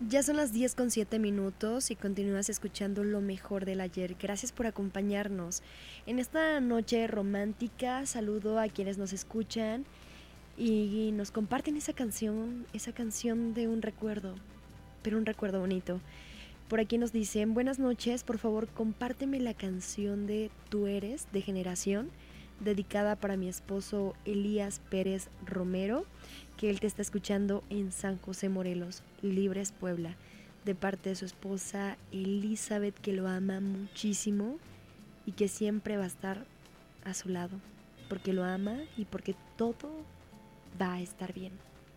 Ya son las 10:07 y continúas escuchando lo mejor del ayer. Gracias por acompañarnos. En esta noche romántica saludo a quienes nos escuchan y nos comparten esa canción de un recuerdo, pero un recuerdo bonito. Por aquí nos dicen, buenas noches, por favor compárteme la canción de Tú eres, de Generación, dedicada para mi esposo Elías Pérez Romero, que él te está escuchando en San José Morelos, Libres, Puebla, de parte de su esposa Elizabeth, que lo ama muchísimo y que siempre va a estar a su lado, porque lo ama y porque todo va a estar bien.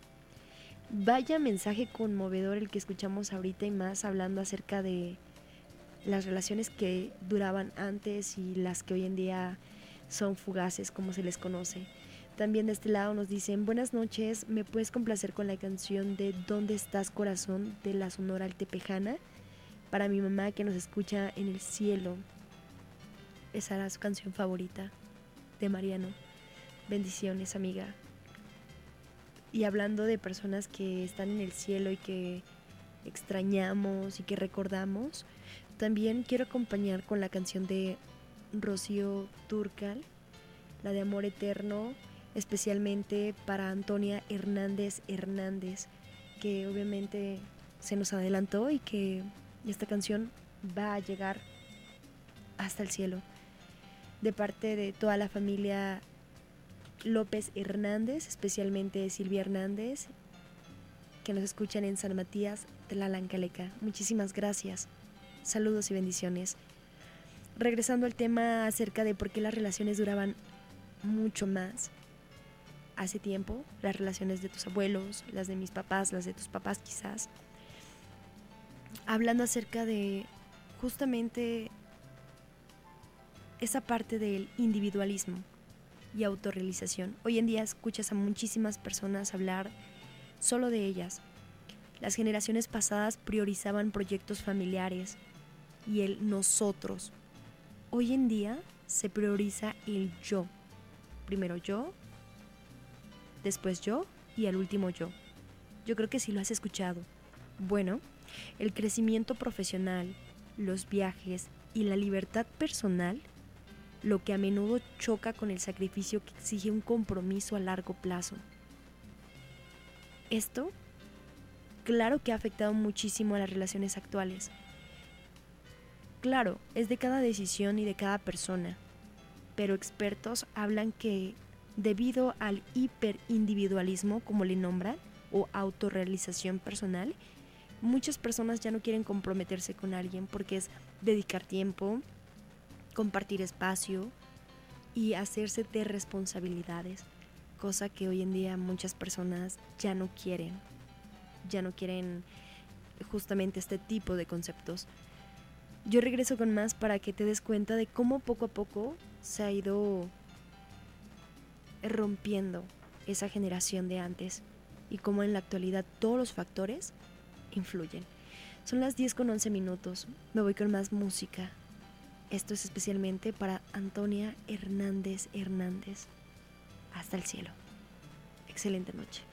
Vaya mensaje conmovedor el que escuchamos ahorita, y más hablando acerca de las relaciones que duraban antes y las que hoy en día son fugaces, como se les conoce. También de este lado nos dicen, buenas noches, ¿me puedes complacer con la canción de ¿Dónde estás, corazón?, de la Sonora Altepejana? Para mi mamá, que nos escucha en el cielo. Esa era su canción favorita, de Mariano. Bendiciones, amiga. Y hablando de personas que están en el cielo y que extrañamos y que recordamos, también quiero acompañar con la canción de Rocío Dúrcal, la de Amor Eterno, especialmente para Antonia Hernández Hernández, que obviamente se nos adelantó y que esta canción va a llegar hasta el cielo. De parte de toda la familia López Hernández, especialmente Silvia Hernández, que nos escuchan en San Matías de la Lancaleca. Muchísimas gracias. Saludos y bendiciones. Regresando al tema acerca de por qué las relaciones duraban mucho más hace tiempo, las relaciones de tus abuelos, las de mis papás, las de tus papás quizás, hablando acerca de justamente esa parte del individualismo y autorrealización. Hoy en día escuchas a muchísimas personas hablar solo de ellas. Las generaciones pasadas priorizaban proyectos familiares y el nosotros. Hoy en día se prioriza el yo. Primero yo, después yo y al último yo. Yo creo que sí lo has escuchado. Bueno, el crecimiento profesional, los viajes y la libertad personal, lo que a menudo choca con el sacrificio que exige un compromiso a largo plazo. Esto, claro que ha afectado muchísimo a las relaciones actuales. Claro, es de cada decisión y de cada persona, pero expertos hablan que debido al hiperindividualismo, como le nombran, o autorrealización personal, muchas personas ya no quieren comprometerse con alguien porque es dedicar tiempo, compartir espacio y hacerse de responsabilidades, cosa que hoy en día muchas personas ya no quieren justamente este tipo de conceptos. Yo regreso con más para que te des cuenta de cómo poco a poco se ha ido rompiendo esa generación de antes y cómo en la actualidad todos los factores influyen. Son las 10:11. Me voy con más música. Esto es especialmente para Antonia Hernández Hernández. Hasta el cielo. Excelente noche.